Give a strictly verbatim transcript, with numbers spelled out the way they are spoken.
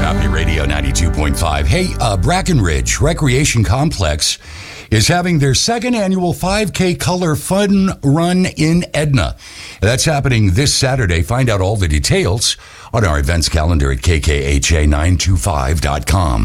Happy Radio ninety-two point five. Hey, uh, Brackenridge Recreation Complex is having their second annual five K Color Fun Run in Edna. That's happening this Saturday. Find out all the details on our events calendar at k k h a nine two five dot com.